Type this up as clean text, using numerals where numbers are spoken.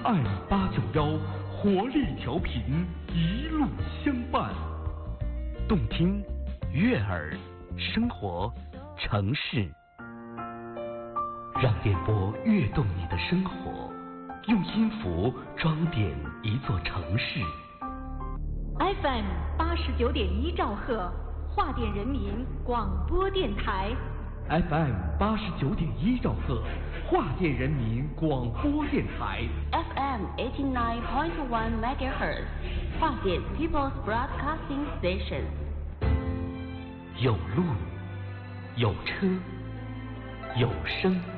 FM891活力调频，一路相伴， 动听、悦耳、生活、城市，让电波跃动你的生活，用音符装点一座城市。 FM89.1兆赫，华电人民广播电台。 FM89.1兆赫，华电人民广播电台。 FM89.1 MHz， 华电 People's Broadcasting Station。 有路，有车，有声。